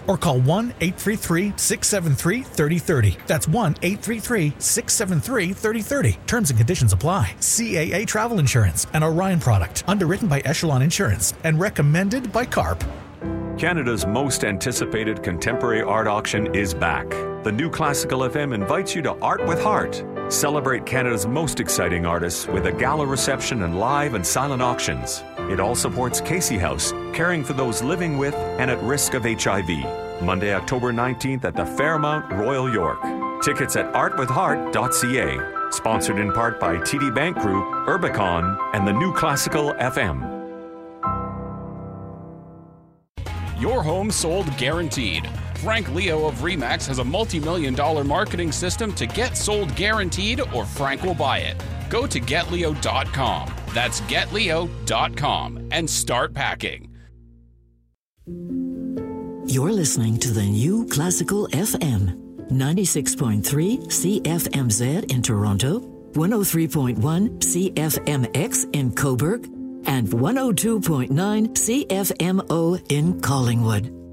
or call 1-833-673-3030. That's 1-833-673-3030. Terms and conditions apply. CAA Travel Insurance, an Orion product, underwritten by Echelon Insurance and recommended by CARP. Canada's most anticipated contemporary art auction is back. The New Classical FM invites you to Art with Heart. Celebrate Canada's most exciting artists with a gala reception and live and silent auctions. It all supports Casey House, caring for those living with and at risk of HIV. Monday, October 19th at the Fairmount Royal York. Tickets at artwithheart.ca. Sponsored in part by TD Bank Group, Urbicon, and the New Classical FM. Your home sold guaranteed. Frank Leo of RE/MAX has a multi-million-dollar marketing system to get sold guaranteed, or Frank will buy it. Go to getleo.com. That's getleo.com and start packing. You're listening to the New Classical FM, 96.3 CFMZ in Toronto, 103.1 CFMX in Cobourg, and 102.9 CFMO in Collingwood.